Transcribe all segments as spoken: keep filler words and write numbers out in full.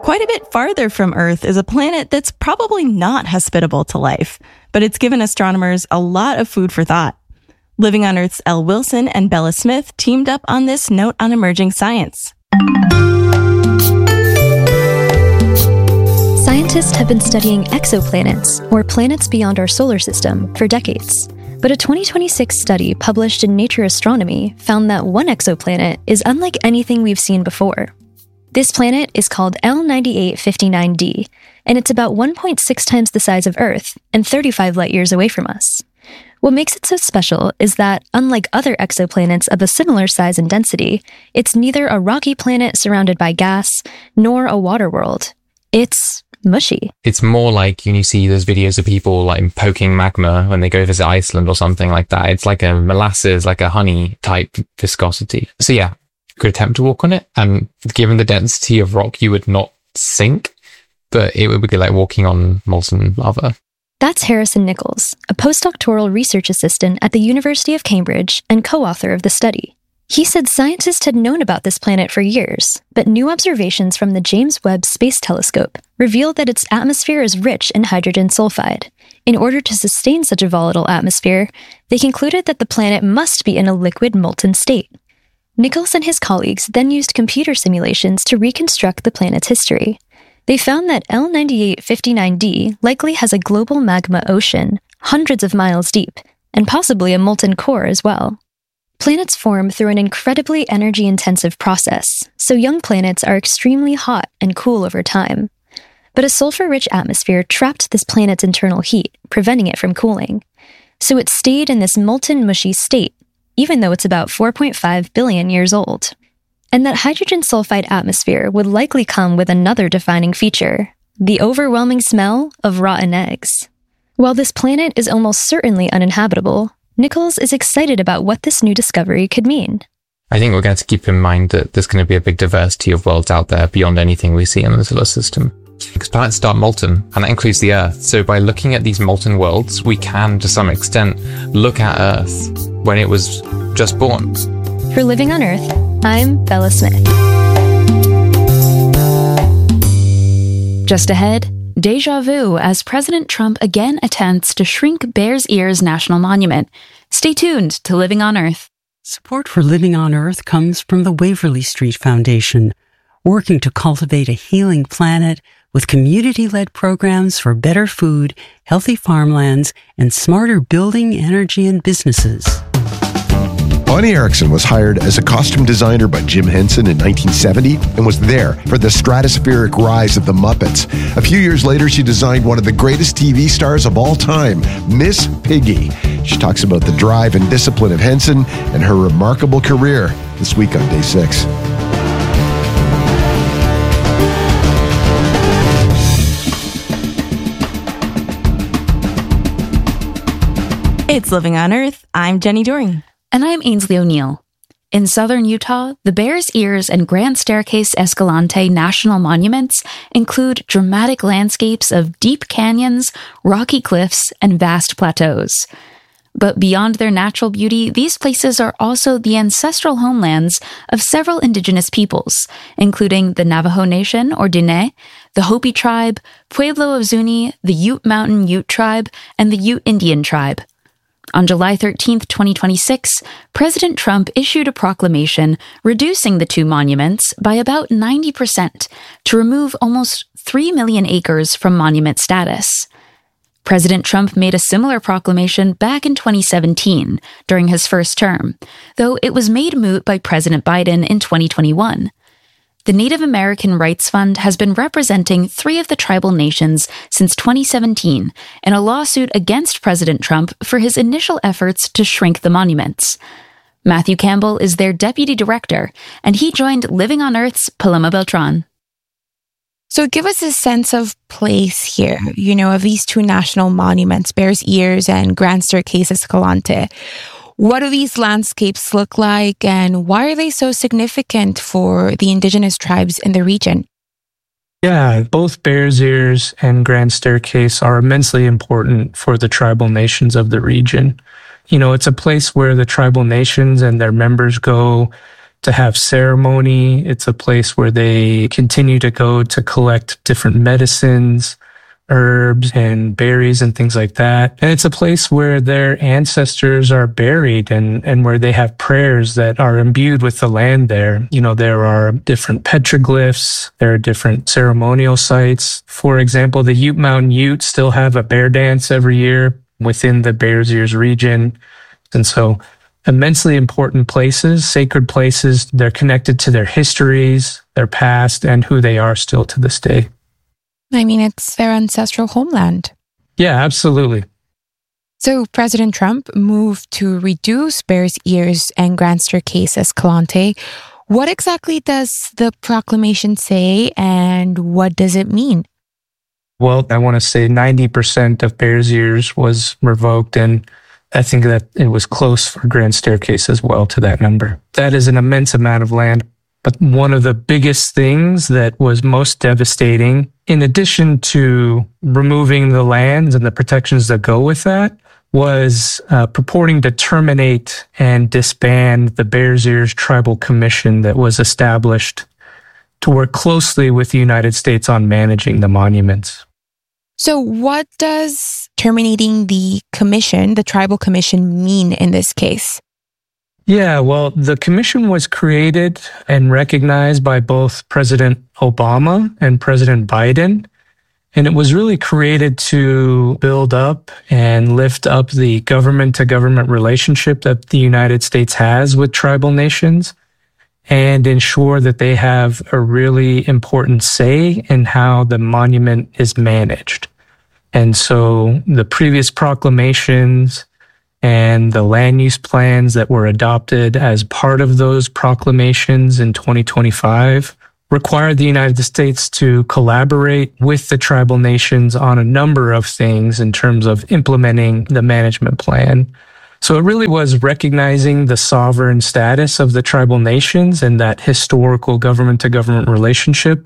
Quite a bit farther from Earth is a planet that's probably not hospitable to life, but it's given astronomers a lot of food for thought. Living on Earth's Elle Wilson and Bella Smith teamed up on this note on emerging science. Scientists have been studying exoplanets, or planets beyond our solar system, for decades. But a twenty twenty-six study published in Nature Astronomy found that one exoplanet is unlike anything we've seen before. This planet is called L ninety-eight fifty-nine d, and it's about one point six times the size of Earth and thirty-five light-years away from us. What makes it so special is that, unlike other exoplanets of a similar size and density, it's neither a rocky planet surrounded by gas, nor a water world. It's mushy. It's more like when you see those videos of people like poking magma when they go visit Iceland or something like that. It's like a molasses, like a honey type viscosity. So yeah, could attempt to walk on it, and given the density of rock, you would not sink, but it would be like walking on molten lava. That's Harrison Nichols, a postdoctoral research assistant at the University of Cambridge and co-author of the study. He said scientists had known about this planet for years, but new observations from the James Webb Space Telescope revealed that its atmosphere is rich in hydrogen sulfide. In order to sustain such a volatile atmosphere, they concluded that the planet must be in a liquid molten state. Nichols and his colleagues then used computer simulations to reconstruct the planet's history. They found that L ninety-eight fifty-nine d likely has a global magma ocean, hundreds of miles deep, and possibly a molten core as well. Planets form through an incredibly energy-intensive process, so young planets are extremely hot and cool over time. But a sulfur-rich atmosphere trapped this planet's internal heat, preventing it from cooling. So it stayed in this molten, mushy state, even though it's about four point five billion years old. And that hydrogen sulfide atmosphere would likely come with another defining feature, the overwhelming smell of rotten eggs. While this planet is almost certainly uninhabitable, Nichols is excited about what this new discovery could mean. I think we're going to keep in mind that there's going to be a big diversity of worlds out there beyond anything we see in the solar system. Because planets start molten, and that includes the Earth. So by looking at these molten worlds, we can, to some extent, look at Earth when it was just born. For Living on Earth, I'm Bella Smith. Just ahead, deja vu as President Trump again attempts to shrink Bears Ears National Monument. Stay tuned to Living on Earth. Support for Living on Earth comes from the Waverly Street Foundation, working to cultivate a healing planet with community-led programs for better food, healthy farmlands, and smarter building, energy, and businesses. Bonnie Erickson was hired as a costume designer by Jim Henson in nineteen seventy and was there for the stratospheric rise of the Muppets. A few years later, she designed one of the greatest T V stars of all time, Miss Piggy. She talks about the drive and discipline of Henson and her remarkable career this week on Day six. It's Living on Earth. I'm Jenny Doring. And I'm Ainsley O'Neill. In southern Utah, the Bears Ears and Grand Staircase Escalante National Monuments include dramatic landscapes of deep canyons, rocky cliffs, and vast plateaus. But beyond their natural beauty, these places are also the ancestral homelands of several indigenous peoples, including the Navajo Nation, or Diné, the Hopi tribe, Pueblo of Zuni, the Ute Mountain Ute tribe, and the Ute Indian tribe. On July thirteenth, twenty twenty-six, President Trump issued a proclamation reducing the two monuments by about ninety percent to remove almost three million acres from monument status. President Trump made a similar proclamation back in twenty seventeen, during his first term, though it was made moot by President Biden in twenty twenty-one. The Native American Rights Fund has been representing three of the tribal nations since twenty seventeen in a lawsuit against President Trump for his initial efforts to shrink the monuments. Matthew Campbell is their deputy director, and he joined Living on Earth's Paloma Beltran. So give us a sense of place here, you know, of these two national monuments, Bears Ears and Grand Staircase Escalante. What do these landscapes look like, and why are they so significant for the indigenous tribes in the region? Yeah, both Bears Ears and Grand Staircase are immensely important for the tribal nations of the region. You know, it's a place where the tribal nations and their members go to have ceremony. It's a place where they continue to go to collect different medicines, herbs and berries and things like that. And it's a place where their ancestors are buried and, and where they have prayers that are imbued with the land there. You know, there are different petroglyphs, there are different ceremonial sites. For example, the Ute Mountain Utes still have a bear dance every year within the Bears Ears region. And so immensely important places, sacred places. They're connected to their histories, their past, and who they are still to this day. I mean, it's their ancestral homeland. Yeah, absolutely. So President Trump moved to reduce Bears Ears and Grand Staircase Escalante. What exactly does the proclamation say and what does it mean? Well, I want to say ninety percent of Bears Ears was revoked, and I think that it was close for Grand Staircase as well to that number. That is an immense amount of land. But one of the biggest things that was most devastating, in addition to removing the lands and the protections that go with that, was uh, purporting to terminate and disband the Bears Ears Tribal Commission that was established to work closely with the United States on managing the monuments. So what does terminating the commission, the Tribal Commission, mean in this case? Yeah, well, the commission was created and recognized by both President Obama and President Biden. And it was really created to build up and lift up the government-to-government relationship that the United States has with tribal nations and ensure that they have a really important say in how the monument is managed. And so the previous proclamations and the land use plans that were adopted as part of those proclamations in twenty twenty-five required the United States to collaborate with the tribal nations on a number of things in terms of implementing the management plan. So it really was recognizing the sovereign status of the tribal nations and that historical government-to-government relationship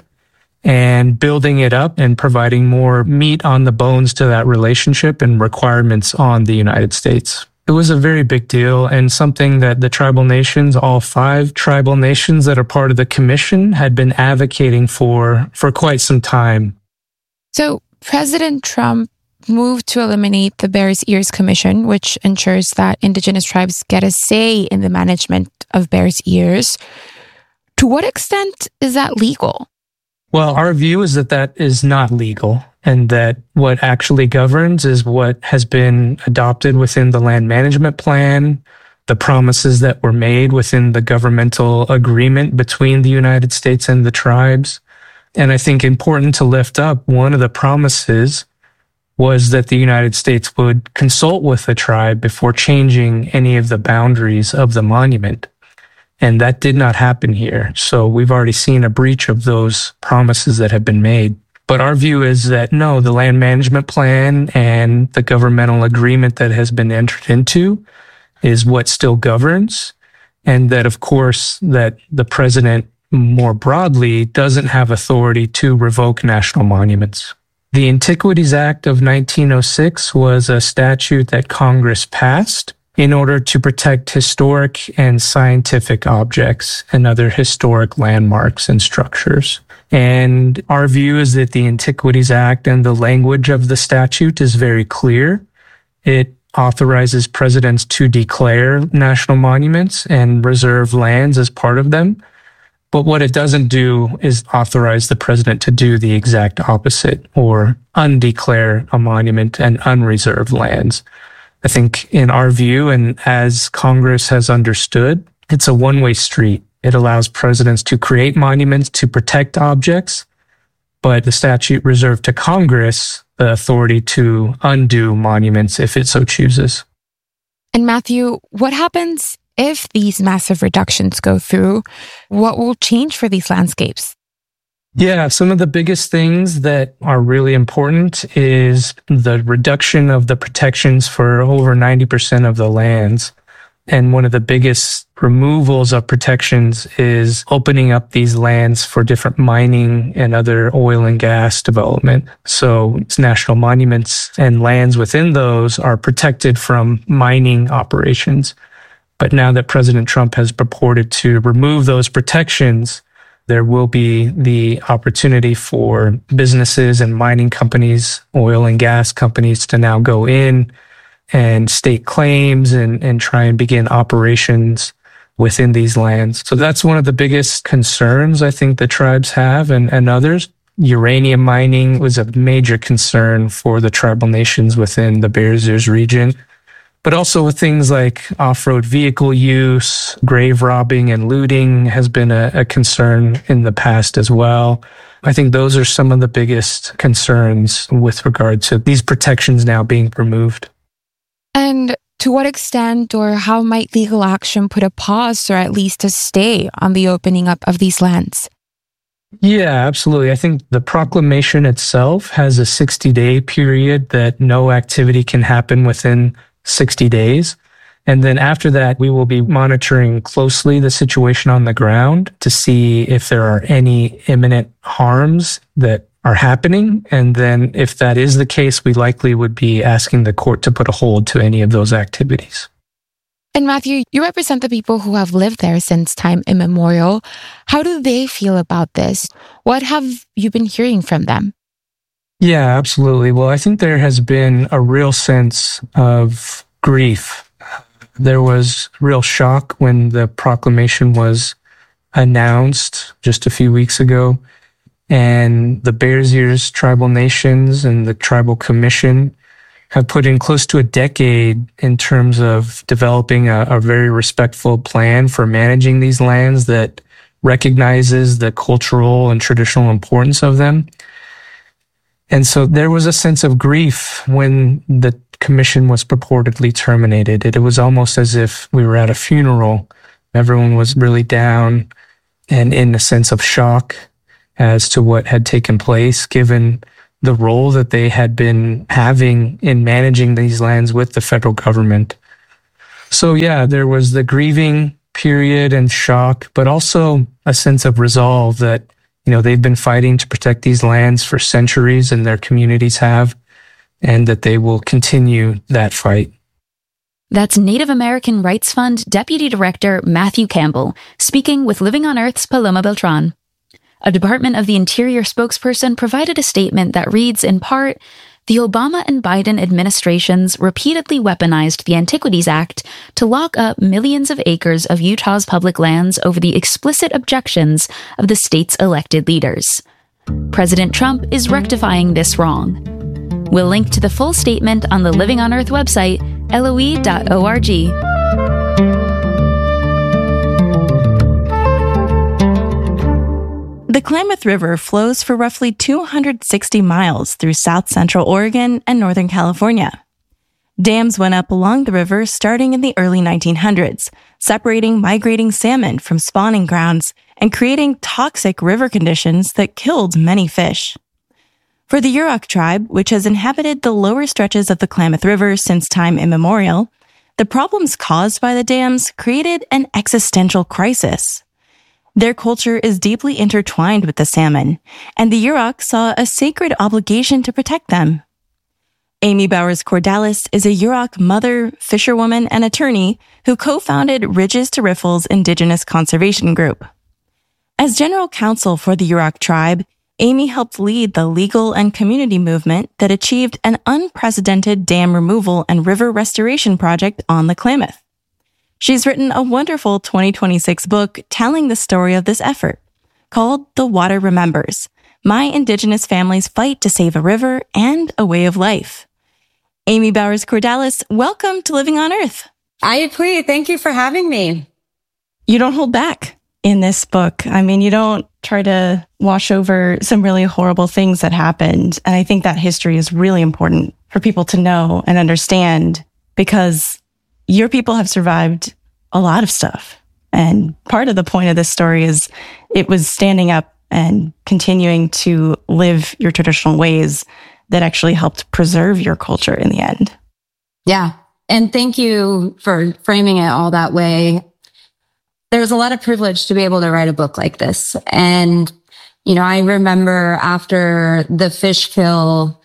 and building it up and providing more meat on the bones to that relationship and requirements on the United States. It was a very big deal and something that the tribal nations, all five tribal nations that are part of the commission, had been advocating for for quite some time. So President Trump moved to eliminate the Bears Ears Commission, which ensures that Indigenous tribes get a say in the management of Bears Ears. To what extent is that legal? Well, our view is that that is not legal and that what actually governs is what has been adopted within the land management plan, the promises that were made within the governmental agreement between the United States and the tribes. And I think important to lift up, one of the promises was that the United States would consult with the tribe before changing any of the boundaries of the monument. And that did not happen here. So we've already seen a breach of those promises that have been made. But our view is that no, the land management plan and the governmental agreement that has been entered into is what still governs. And that, of course, that the president more broadly doesn't have authority to revoke national monuments. The Antiquities Act of nineteen oh six was a statute that Congress passed in order to protect historic and scientific objects and other historic landmarks and structures. And our view is that the Antiquities Act and the language of the statute is very clear. It authorizes presidents to declare national monuments and reserve lands as part of them. But what it doesn't do is authorize the president to do the exact opposite or undeclare a monument and unreserve lands. I think in our view, and as Congress has understood, it's a one-way street. It allows presidents to create monuments to protect objects, but the statute reserved to Congress the authority to undo monuments if it so chooses. And Matthew, what happens if these massive reductions go through? What will change for these landscapes? Yeah, some of the biggest things that are really important is the reduction of the protections for over ninety percent of the lands. And one of the biggest removals of protections is opening up these lands for different mining and other oil and gas development. So it's national monuments and lands within those are protected from mining operations. But now that President Trump has purported to remove those protections, there will be the opportunity for businesses and mining companies, oil and gas companies to now go in and stake claims and, and try and begin operations within these lands. So that's one of the biggest concerns I think the tribes have and, and others. Uranium mining was a major concern for the tribal nations within the Bears Ears region. But also with things like off-road vehicle use, grave robbing and looting has been a, a concern in the past as well. I think those are some of the biggest concerns with regard to these protections now being removed. And to what extent or how might legal action put a pause or at least a stay on the opening up of these lands? Yeah, absolutely. I think the proclamation itself has a sixty-day period that no activity can happen within sixty days. And then after that, we will be monitoring closely the situation on the ground to see if there are any imminent harms that are happening. And then if that is the case, we likely would be asking the court to put a hold to any of those activities. And Matthew, you represent the people who have lived there since time immemorial. How do they feel about this? What have you been hearing from them? Yeah, absolutely. Well, I think there has been a real sense of grief. There was real shock when the proclamation was announced just a few weeks ago. And the Bears Ears tribal nations and the tribal commission have put in close to a decade in terms of developing a, a very respectful plan for managing these lands that recognizes the cultural and traditional importance of them. And so there was a sense of grief when the commission was purportedly terminated. It, it was almost as if we were at a funeral. Everyone was really down and in a sense of shock as to what had taken place, given the role that they had been having in managing these lands with the federal government. So yeah, there was the grieving period and shock, but also a sense of resolve that, you know, they've been fighting to protect these lands for centuries and their communities have, and that they will continue that fight. That's Native American Rights Fund Deputy Director Matthew Campbell speaking with Living on Earth's Paloma Beltran. A Department of the Interior spokesperson provided a statement that reads, in part, the Obama and Biden administrations repeatedly weaponized the Antiquities Act to lock up millions of acres of Utah's public lands over the explicit objections of the state's elected leaders. President Trump is rectifying this wrong. We'll link to the full statement on the Living on Earth website, L O E dot org. The Klamath River flows for roughly two hundred sixty miles through south central Oregon and northern California. Dams went up along the river starting in the early nineteen hundreds, separating migrating salmon from spawning grounds and creating toxic river conditions that killed many fish. For the Yurok tribe, which has inhabited the lower stretches of the Klamath River since time immemorial, the problems caused by the dams created an existential crisis. Their culture is deeply intertwined with the salmon, and the Yurok saw a sacred obligation to protect them. Amy Bowers Cordalis is a Yurok mother, fisherwoman, and attorney who co-founded Ridges to Riffles Indigenous Conservation Group. As general counsel for the Yurok tribe, Amy helped lead the legal and community movement that achieved an unprecedented dam removal and river restoration project on the Klamath. She's written a wonderful twenty twenty-six book telling the story of this effort, called The Water Remembers: My Indigenous Family's Fight to Save a River and a Way of Life. Amy Bowers Cordalis, welcome to Living on Earth. I agree. Thank you for having me. You don't hold back in this book. I mean, you don't try to wash over some really horrible things that happened. And I think that history is really important for people to know and understand, because your people have survived a lot of stuff. And part of the point of this story is it was standing up and continuing to live your traditional ways that actually helped preserve your culture in the end. Yeah. And thank you for framing it all that way. There's a lot of privilege to be able to write a book like this. And, you know, I remember after the fish kill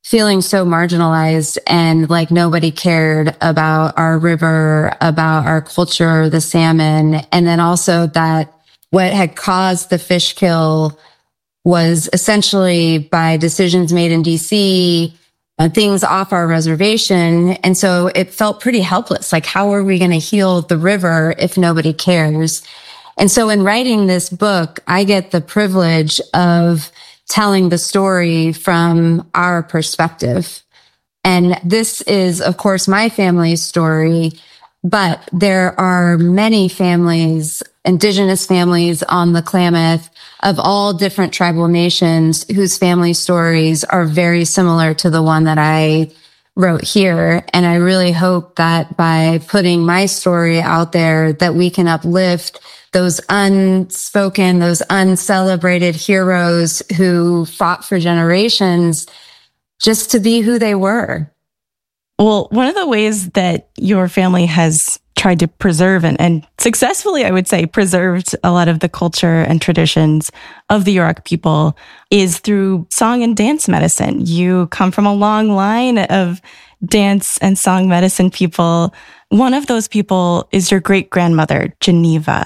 feeling so marginalized and like nobody cared about our river, about our culture, the salmon. And then also that what had caused the fish kill was essentially by decisions made in D C, uh, things off our reservation. And so it felt pretty helpless. Like, how are we going to heal the river if nobody cares? And so in writing this book, I get the privilege of telling the story from our perspective. And this is, of course, my family's story, but there are many families, indigenous families on the Klamath of all different tribal nations whose family stories are very similar to the one that I wrote here. And I really hope that by putting my story out there, that we can uplift those unspoken, those uncelebrated heroes who fought for generations just to be who they were. Well, one of the ways that your family has tried to preserve and, and successfully, I would say, preserved a lot of the culture and traditions of the Yurok people is through song and dance medicine. You come from a long line of dance and song medicine people. One of those people is your great-grandmother, Geneva.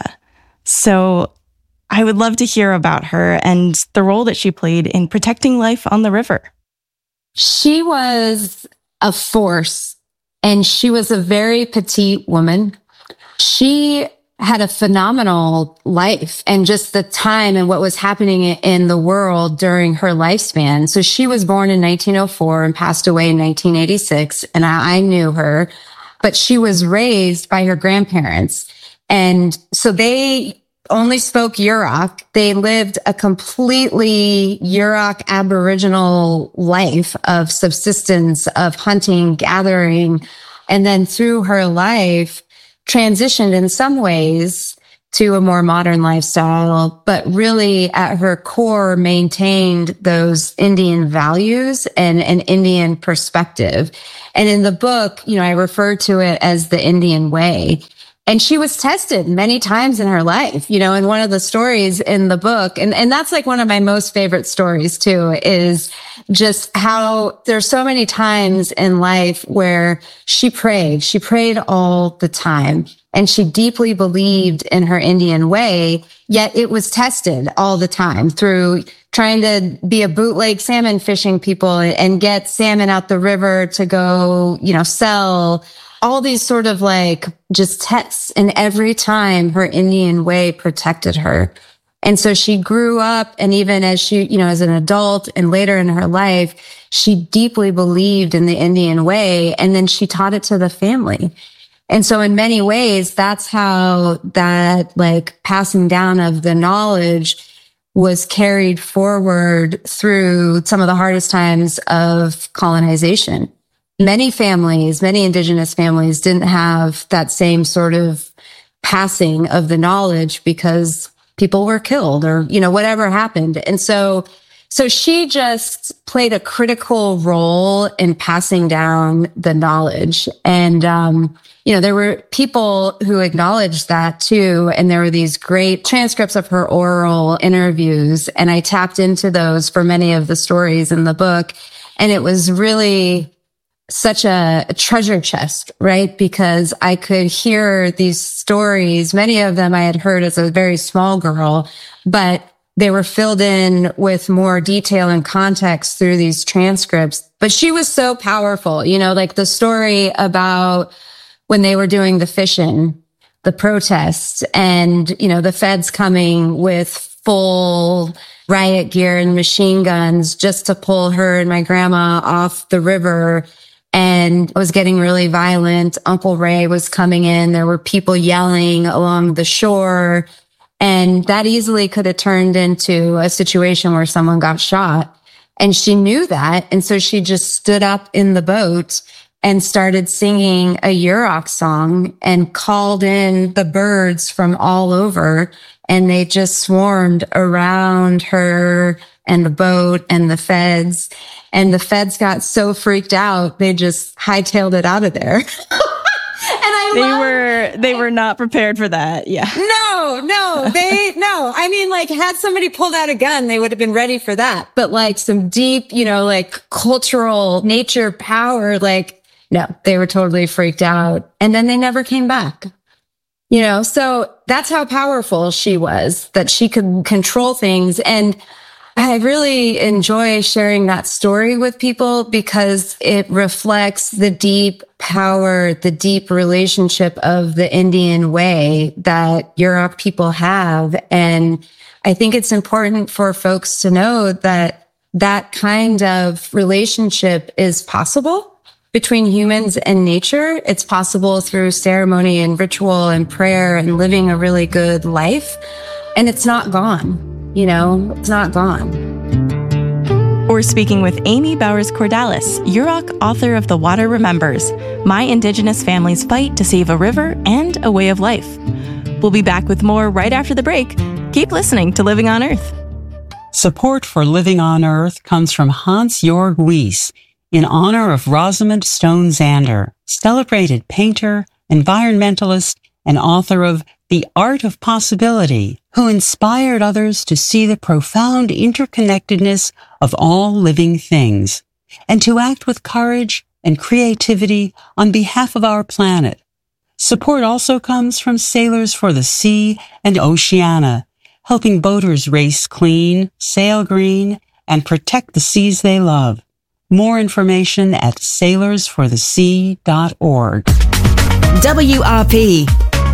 So I would love to hear about her and the role that she played in protecting life on the river. She was a force, and she was a very petite woman. She had a phenomenal life and just the time and what was happening in the world during her lifespan. So she was born in nineteen oh four and passed away in nineteen eighty-six. And I, I knew her, but she was raised by her grandparents. And so they only spoke Yurok. They lived a completely Yurok Aboriginal life of subsistence, of hunting, gathering, and then through her life transitioned in some ways to a more modern lifestyle, but really at her core maintained those Indian values and an Indian perspective. And in the book, you know, I refer to it as the Indian way. And she was tested many times in her life, you know, and one of the stories in the book, and, and that's like one of my most favorite stories too, is just how there's so many times in life where she prayed. She prayed all the time, and she deeply believed in her Indian way, yet it was tested all the time through trying to be a bootleg salmon fishing people and get salmon out the river to go, you know, sell. All these sort of like just tests, and every time her Indian way protected her. And so she grew up, and even as she, you know, as an adult and later in her life, she deeply believed in the Indian way, and then she taught it to the family. And so in many ways, that's how that like passing down of the knowledge was carried forward through some of the hardest times of colonization. Many families, many indigenous families didn't have that same sort of passing of the knowledge because people were killed or, you know, whatever happened. And so, so she just played a critical role in passing down the knowledge. And, um, you know, there were people who acknowledged that too. And there were these great transcripts of her oral interviews. And I tapped into those for many of the stories in the book. And it was really such a, a treasure chest, right? Because I could hear these stories. Many of them I had heard as a very small girl, but they were filled in with more detail and context through these transcripts. But she was so powerful, you know, like the story about when they were doing the fishing, the protests, and, you know, the feds coming with full riot gear and machine guns just to pull her and my grandma off the river. And it was getting really violent. Uncle Ray was coming in. There were people yelling along the shore. And that easily could have turned into a situation where someone got shot. And she knew that. And so she just stood up in the boat and started singing a Yurok song and called in the birds from all over. And they just swarmed around her and the boat and the feds. And the feds got so freaked out, they just hightailed it out of there. And I they love, were they were not prepared for that. Yeah. No, no, they, no. I mean, like, had somebody pulled out a gun, they would have been ready for that. But like some deep, you know, like cultural nature power, like, no, they were totally freaked out. And then they never came back. You know, so that's how powerful she was, that she could control things. And I really enjoy sharing that story with people because it reflects the deep power, the deep relationship of the Indian way that Yurok people have. And I think it's important for folks to know that that kind of relationship is possible between humans and nature. It's possible through ceremony and ritual and prayer and living a really good life. And it's not gone. You know, it's not gone. We're speaking with Amy Bowers-Cordalis, Yurok author of The Water Remembers, My Indigenous Family's Fight to Save a River and a Way of Life. We'll be back with more right after the break. Keep listening to Living on Earth. Support for Living on Earth comes from Hans-Jörg Wyss in honor of Rosamund Stone Zander, celebrated painter, environmentalist, and author of The Art of Possibility, who inspired others to see the profound interconnectedness of all living things and to act with courage and creativity on behalf of our planet. Support also comes from Sailors for the Sea and Oceana, helping boaters race clean, sail green, and protect the seas they love. More information at sailors for the sea dot org. W R P.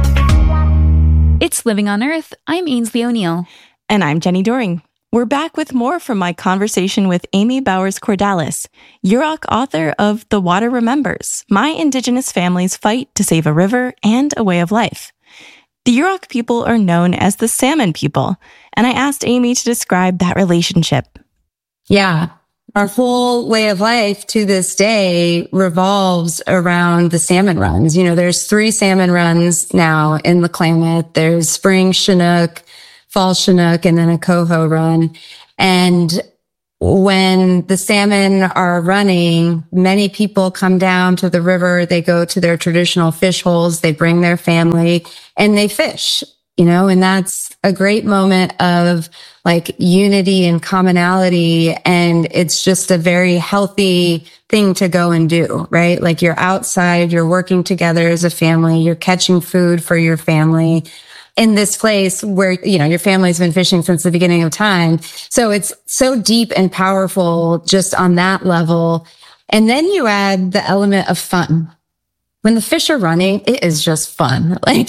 It's Living on Earth. I'm Ainsley O'Neill. And I'm Jenny Doring. We're back with more from my conversation with Amy Bowers-Cordalis, Yurok author of The Water Remembers, My Indigenous Family's Fight to Save a River and a Way of Life. The Yurok people are known as the salmon people, and I asked Amy to describe that relationship. Yeah. Our whole way of life to this day revolves around the salmon runs. You know, there's three salmon runs now in the Klamath. There's spring Chinook, fall Chinook, and then a coho run. And when the salmon are running, many people come down to the river. They go to their traditional fish holes. They bring their family and they fish. You know, and that's a great moment of like unity and commonality. And it's just a very healthy thing to go and do, right? Like you're outside, you're working together as a family, you're catching food for your family in this place where, you know, your family's been fishing since the beginning of time. So it's so deep and powerful just on that level. And then you add the element of fun. When the fish are running, it is just fun. Like,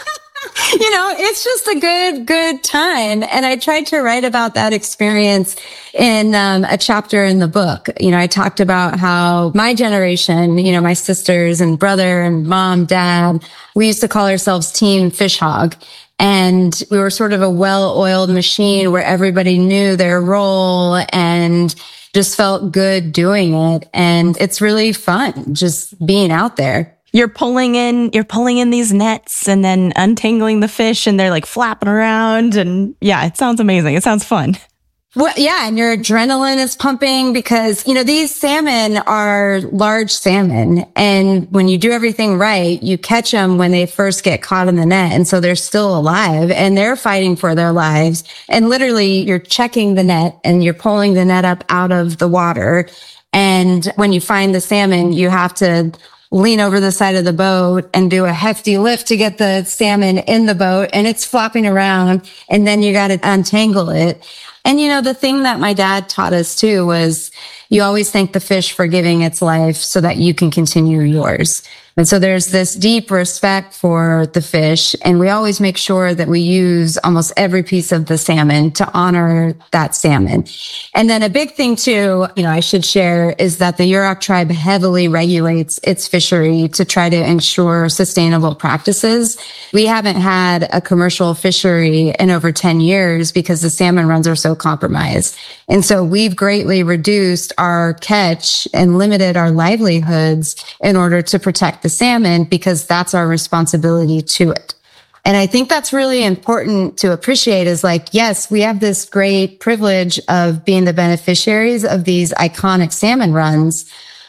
you know, it's just a good, good time. And I tried to write about that experience in um, a chapter in the book. You know, I talked about how my generation, you know, my sisters and brother and mom, dad, we used to call ourselves Team Fish Hog. And we were sort of a well-oiled machine where everybody knew their role and just felt good doing it. And it's really fun just being out there. You're pulling in, you're pulling in these nets and then untangling the fish and they're like flapping around. And yeah, it sounds amazing. It sounds fun. Well, yeah. And your adrenaline is pumping because, you know, these salmon are large salmon. And when you do everything right, you catch them when they first get caught in the net. And so they're still alive and they're fighting for their lives. And literally you're checking the net and you're pulling the net up out of the water. And when you find the salmon, you have to lean over the side of the boat and do a hefty lift to get the salmon in the boat and it's flopping around and then you got to untangle it. And, you know, the thing that my dad taught us too was you always thank the fish for giving its life so that you can continue yours. And so there's this deep respect for the fish. And we always make sure that we use almost every piece of the salmon to honor that salmon. And then a big thing too, you know, I should share is that the Yurok tribe heavily regulates its fishery to try to ensure sustainable practices. We haven't had a commercial fishery in over ten years because the salmon runs are so compromised. And so we've greatly reduced our catch and limited our livelihoods in order to protect the salmon because that's our responsibility to it. And I think that's really important to appreciate is like, yes, we have this great privilege of being the beneficiaries of these iconic salmon runs,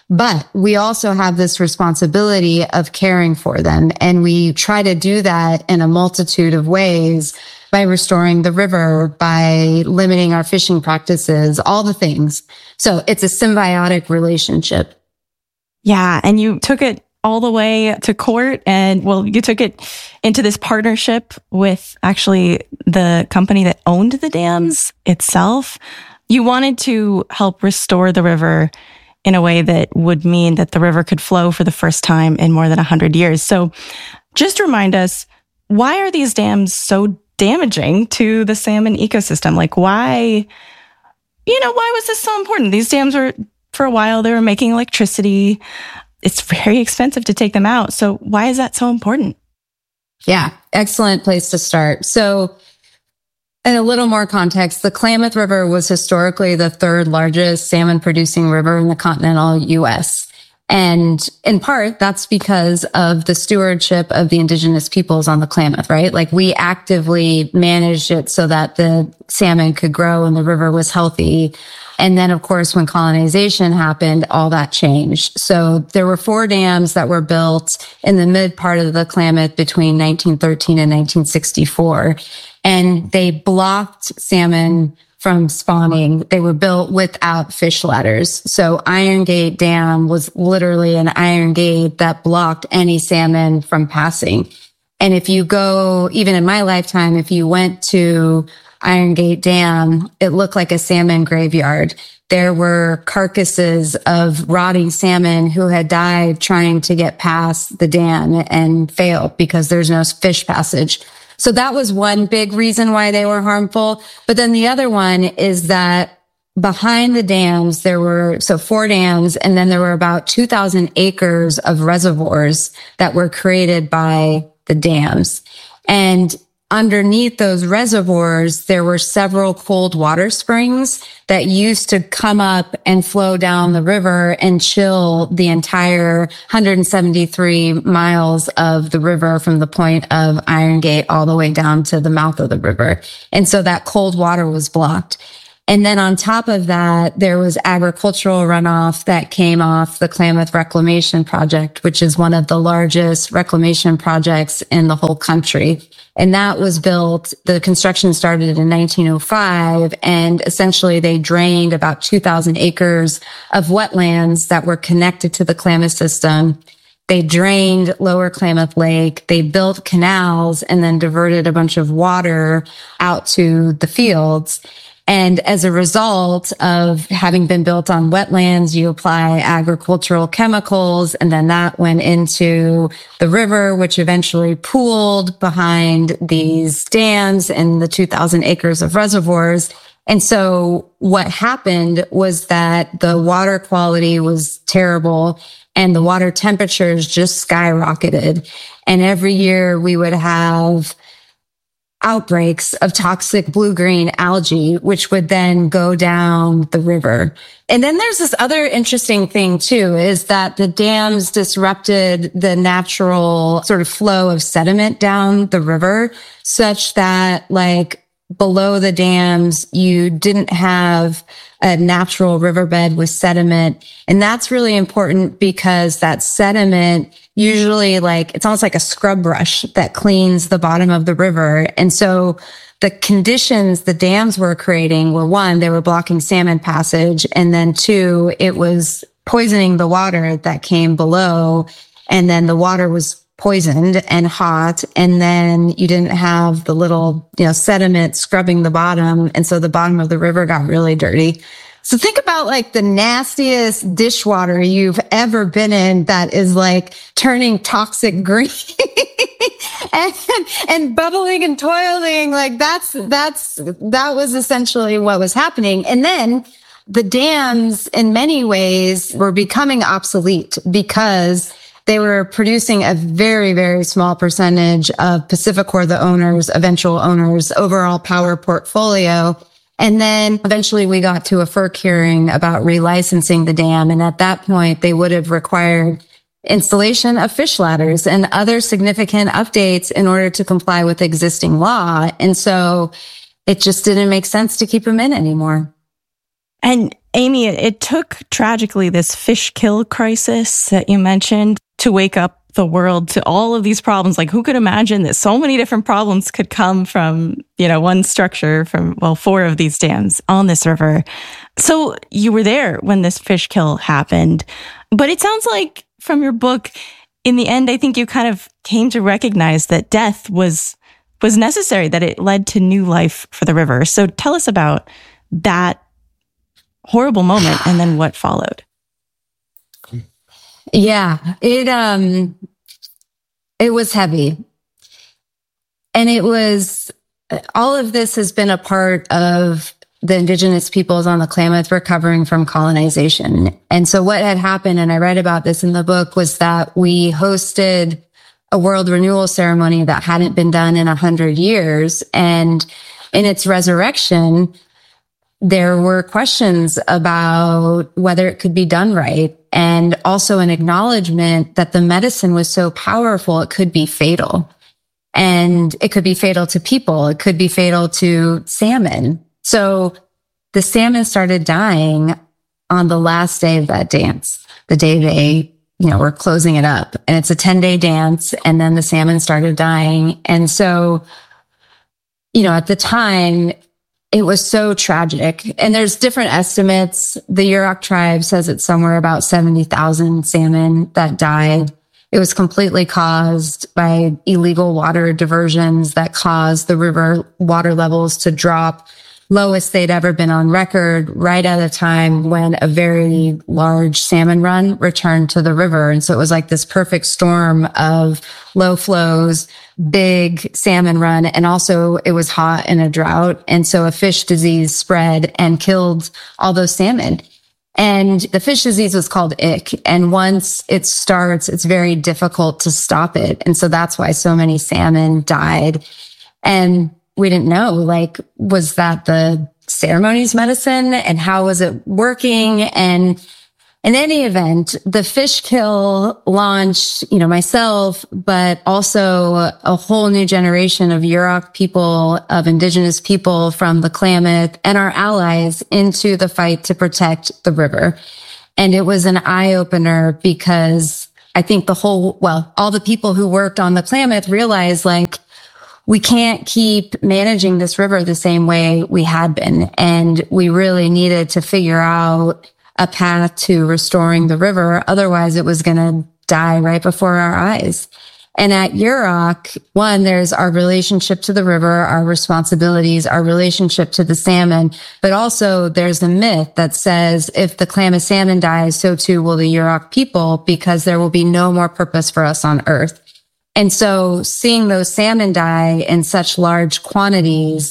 But we also have this responsibility of caring for them. And we try to do that in a multitude of ways by restoring the river, by limiting our fishing practices, all the things. So it's a symbiotic relationship. Yeah. And you took it all the way to court, and well, you took it into this partnership with actually the company that owned the dams itself. You wanted to help restore the river in a way that would mean that the river could flow for the first time in more than one hundred years. So just remind us, why are these dams so damaging to the salmon ecosystem? Like why, you know, why was this so important? These dams were, for a while, they were making electricity. It's very expensive to take them out. So why is that so important? Yeah, excellent place to start. So in a little more context, the Klamath River was historically the third largest salmon producing river in the continental U S. And in part, that's because of the stewardship of the indigenous peoples on the Klamath, right? Like we actively managed it so that the salmon could grow and the river was healthy. And then, of course, when colonization happened, all that changed. So there were four dams that were built in the mid part of the Klamath between nineteen thirteen and nineteen sixty-four. And they blocked salmon from spawning. They were built without fish ladders. So Iron Gate Dam was literally an iron gate that blocked any salmon from passing. And if you go, even in my lifetime, if you went to Iron Gate Dam, it looked like a salmon graveyard. There were carcasses of rotting salmon who had died trying to get past the dam and failed because there's no fish passage. So that was one big reason why they were harmful. But then the other one is that behind the dams, there were, so four dams, and then there were about two thousand acres of reservoirs that were created by the dams. And underneath those reservoirs, there were several cold water springs that used to come up and flow down the river and chill the entire one hundred seventy-three miles of the river from the point of Iron Gate all the way down to the mouth of the river. And so that cold water was blocked. And then on top of that, there was agricultural runoff that came off the Klamath Reclamation Project, which is one of the largest reclamation projects in the whole country. And that was built, the construction started in nineteen oh five, and essentially they drained about two thousand acres of wetlands that were connected to the Klamath system. They drained Lower Klamath Lake, they built canals, and then diverted a bunch of water out to the fields. And as a result of having been built on wetlands, you apply agricultural chemicals, and then that went into the river, which eventually pooled behind these dams and the two thousand acres of reservoirs. And so what happened was that the water quality was terrible and the water temperatures just skyrocketed. And every year we would have outbreaks of toxic blue-green algae, which would then go down the river. And then there's this other interesting thing too, is that the dams disrupted the natural sort of flow of sediment down the river, such that like below the dams, you didn't have a natural riverbed with sediment. And that's really important because that sediment usually like, it's almost like a scrub brush that cleans the bottom of the river. And so the conditions the dams were creating were one, they were blocking salmon passage. And then two, it was poisoning the water that came below. And then the water was poisoned and hot. And then you didn't have the little, you know, sediment scrubbing the bottom. And so the bottom of the river got really dirty. So think about like the nastiest dishwater you've ever been in that is like turning toxic green and, and bubbling and toiling. Like that's, that's, that was essentially what was happening. And then the dams in many ways were becoming obsolete because they were producing a very, very small percentage of PacifiCorp, the owners, eventual owners, overall power portfolio. And then eventually we got to a F E R C hearing about relicensing the dam. And at that point, they would have required installation of fish ladders and other significant updates in order to comply with existing law. And so it just didn't make sense to keep them in anymore. And Amy, it, it took tragically this fish kill crisis that you mentioned to wake up the world to all of these problems. Like, who could imagine that so many different problems could come from, you know, one structure from, well, four of these dams on this river. So you were there when this fish kill happened. But it sounds like from your book, in the end, I think you kind of came to recognize that death was was necessary, that it led to new life for the river. So tell us about that horrible moment and then what followed. Yeah, it um it was heavy. And it was all of this has been a part of the indigenous peoples on the Klamath recovering from colonization. And so what had happened, and I read about this in the book, was that we hosted a world renewal ceremony that hadn't been done in a hundred years. And in its resurrection, there were questions about whether it could be done right, and also an acknowledgement that the medicine was so powerful, it could be fatal. And it could be fatal to people. It could be fatal to salmon. So the salmon started dying on the last day of that dance, the day they, you know, were closing it up. And it's a ten day dance. And then the salmon started dying. And so, you know, at the time, it was so tragic. And there's different estimates. The Yurok tribe says it's somewhere about seventy thousand salmon that died. It was completely caused by illegal water diversions that caused the river water levels to drop lowest they'd ever been on record, right at a time when a very large salmon run returned to the river. And so it was like this perfect storm of low flows, big salmon run, and also it was hot and a drought. And so a fish disease spread and killed all those salmon. And the fish disease was called ick. And once it starts, it's very difficult to stop it. And so that's why so many salmon died. And we didn't know, like, was that the ceremony's medicine, and how was it working? And in any event, the fish kill launched, you know, myself, but also a whole new generation of Yurok people, of indigenous people from the Klamath and our allies into the fight to protect the river. And it was an eye opener, because I think the whole, well, all the people who worked on the Klamath realized, like, we can't keep managing this river the same way we had been. And we really needed to figure out a path to restoring the river. Otherwise, it was going to die right before our eyes. And at Yurok, one, there's our relationship to the river, our responsibilities, our relationship to the salmon. But also there's the myth that says if the Klamath salmon dies, so too will the Yurok people, because there will be no more purpose for us on earth. And so seeing those salmon die in such large quantities,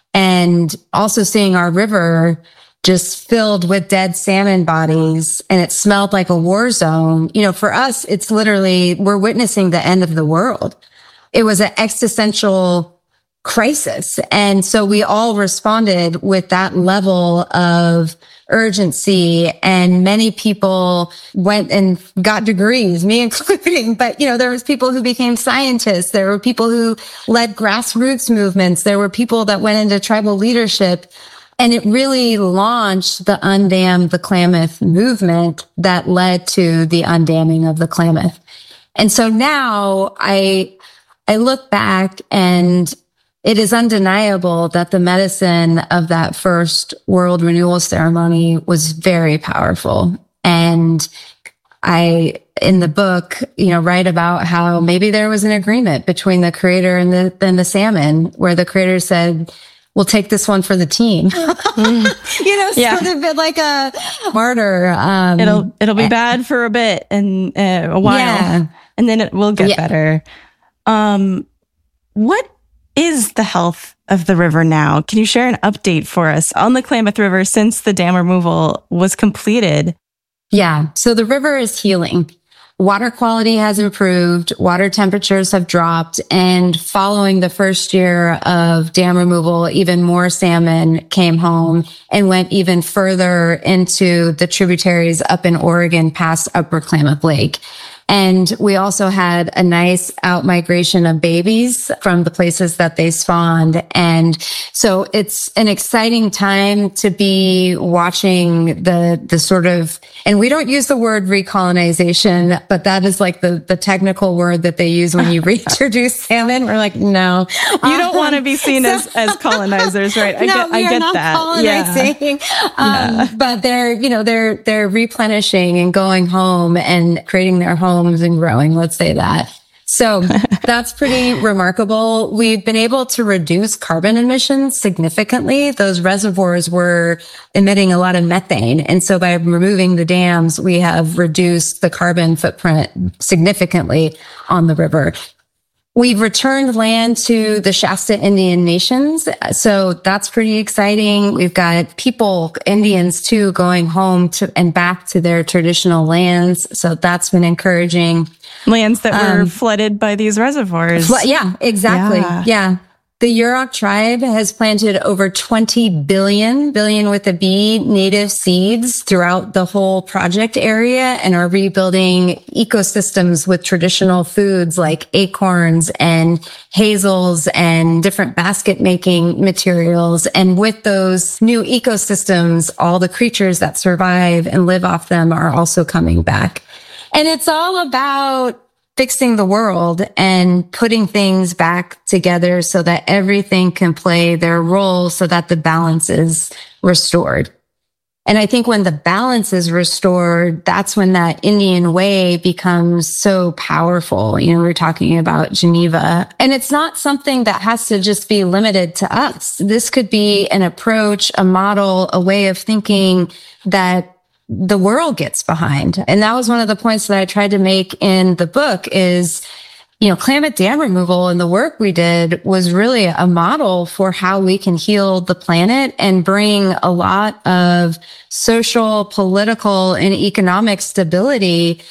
and also seeing our river just filled with dead salmon bodies, and it smelled like a war zone. You know, for us, it's literally, we're witnessing the end of the world. It was an existential crisis. And so we all responded with that level of urgency, and many people went and got degrees, me including. But, you know, there was people who became scientists. There were people who led grassroots movements. There were people that went into tribal leadership. And it really launched the Undam the Klamath movement that led to the undamming of the Klamath. And so now I, I look back, and it is undeniable that the medicine of that first world renewal ceremony was very powerful. And I, in the book, you know, write about how maybe there was an agreement between the creator and the, and the salmon, where the creator said, we'll take this one for the team. Mm. You know, yeah. Sort of bit like a martyr. Um, it'll, it'll be bad for a bit and uh, a while, yeah. and then it will get yeah. better. Um, what is the health of the river now? Can you share an update for us on the Klamath River since the dam removal was completed? Yeah. So the river is healing. Water quality has improved. Water temperatures have dropped. And following the first year of dam removal, even more salmon came home and went even further into the tributaries up in Oregon past Upper Klamath Lake. And we also had a nice out migration of babies from the places that they spawned. And so it's an exciting time to be watching the, the sort of, and we don't use the word recolonization, but that is like the, the technical word that they use when you reintroduce salmon. We're like, no. You don't um, want to be seen so, as, as colonizers, right? I no, get, I get not that. Colonizing. Yeah. Um, yeah. But they're, you know, they're, they're replenishing and going home and creating their homes and growing, let's say that. So that's pretty remarkable. We've been able to reduce carbon emissions significantly. Those reservoirs were emitting a lot of methane. And so by removing the dams, we have reduced the carbon footprint significantly on the river. We've returned land to the Shasta Indian Nations. So that's pretty exciting. We've got people, Indians too, going home to and back to their traditional lands. So that's been encouraging. Lands that were um, flooded by these reservoirs. Fl- yeah, exactly. Yeah. yeah. The Yurok tribe has planted over twenty billion, billion with a B, native seeds throughout the whole project area and are rebuilding ecosystems with traditional foods like acorns and hazels and different basket making materials. And with those new ecosystems, all the creatures that survive and live off them are also coming back. And it's all about fixing the world and putting things back together so that everything can play their role so that the balance is restored. And I think when the balance is restored, that's when that Indian way becomes so powerful. You know, we were talking about Geneva, and it's not something that has to just be limited to us. This could be an approach, a model, a way of thinking that the world gets behind. And that was one of the points that I tried to make in the book is, you know, Klamath dam removal and the work we did was really a model for how we can heal the planet and bring a lot of social, political, and economic stability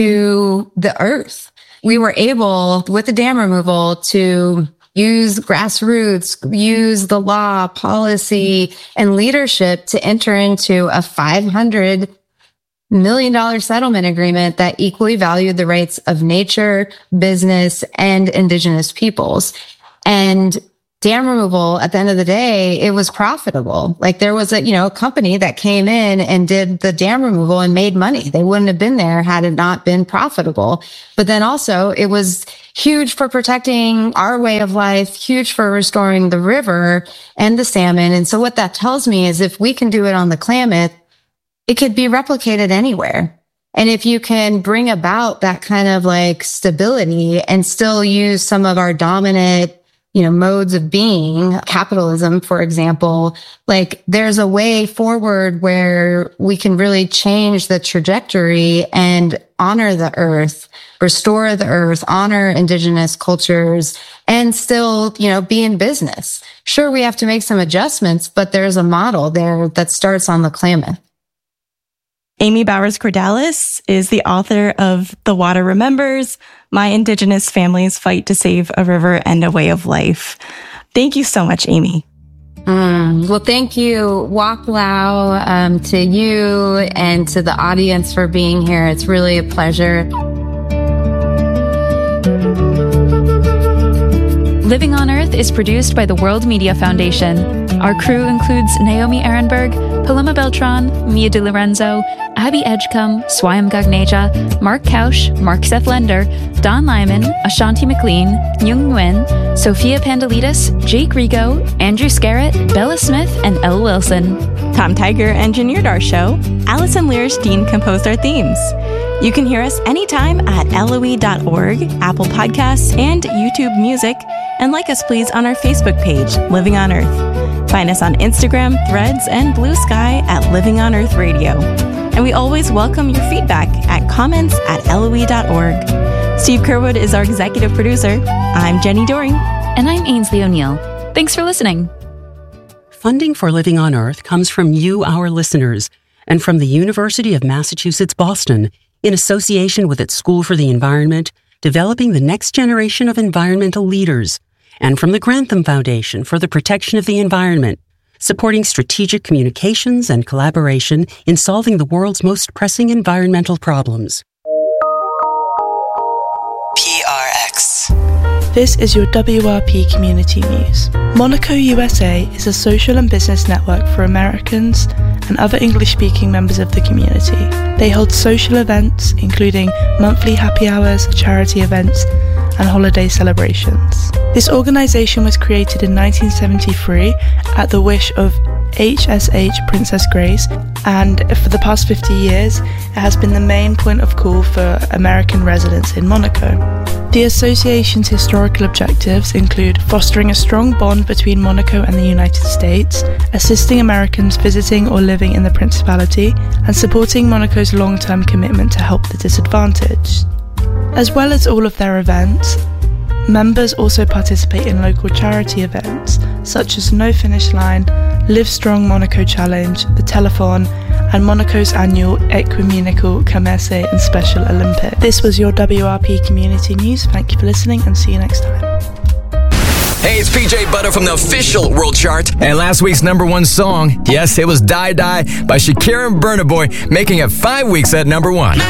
to the earth. We were able, with the dam removal, to use grassroots, use the law, policy, and leadership to enter into a five hundred million dollars settlement agreement that equally valued the rights of nature, business, and indigenous peoples. And dam removal, at the end of the day, it was profitable. Like there was a, you know, a company that came in and did the dam removal and made money. They wouldn't have been there had it not been profitable. But then also it was huge for protecting our way of life, huge for restoring the river and the salmon. And so what that tells me is if we can do it on the Klamath, it could be replicated anywhere. And if you can bring about that kind of like stability and still use some of our dominant, you know, modes of being, capitalism, for example, like there's a way forward where we can really change the trajectory and honor the earth, restore the earth, honor indigenous cultures, and still, you know, be in business. Sure, we have to make some adjustments, but there's a model there that starts on the Klamath. Amy Bowers-Cordalis is the author of The Water Remembers, My Indigenous Family's Fight to Save a River and a Way of Life. Thank you so much, Amy. Mm, well, thank you, Wak Lau, um, to you and to the audience for being here. It's really a pleasure. Living on Earth is produced by the World Media Foundation. Our crew includes Naomi Ehrenberg, Paloma Beltran, Mia DiLorenzo, Abby Edgecombe, Swayam Gagneja, Mark Kausch, Mark Seth Lender, Don Lyman, Ashanti McLean, Nyung Nguyen, Sophia Pandelides, Jake Rigo, Andrew Scarrett, Bella Smith, and Elle Wilson. Tom Tiger engineered our show. Allison Lierstein composed our themes. You can hear us anytime at L O E dot org, Apple Podcasts, and YouTube Music. And like us, please, on our Facebook page, Living on Earth. Find us on Instagram, Threads, and Blue Sky at Living on Earth Radio. And we always welcome your feedback at comments at L O E dot org. Steve Kerwood is our executive producer. I'm Jenny Doring. And I'm Ainsley O'Neill. Thanks for listening. Funding for Living on Earth comes from you, our listeners, and from the University of Massachusetts, Boston, in association with its School for the Environment, developing the next generation of environmental leaders, and from the Grantham Foundation for the Protection of the Environment, supporting strategic communications and collaboration in solving the world's most pressing environmental problems. This is your W R P Community News. Monaco U S A is a social and business network for Americans and other English-speaking members of the community. They hold social events, including monthly happy hours, charity events, and holiday celebrations. This organisation was created in nineteen seventy-three at the wish of H S H Princess Grace, and for the past fifty years, it has been the main point of call for American residents in Monaco. The association's historical objectives include fostering a strong bond between Monaco and the United States, assisting Americans visiting or living in the Principality, and supporting Monaco's long-term commitment to help the disadvantaged. As well as all of their events, members also participate in local charity events such as No Finish Line, Live Strong Monaco Challenge, the Telethon, and Monaco's annual Ecumenical Commerce and Special Olympics. This was your W R P Community News. Thank you for listening and see you next time. Hey, it's P J Butter from the official World Chart. And last week's number one song, yes, it was Die Die by Shakira and Burna Boy, making it five weeks at number one.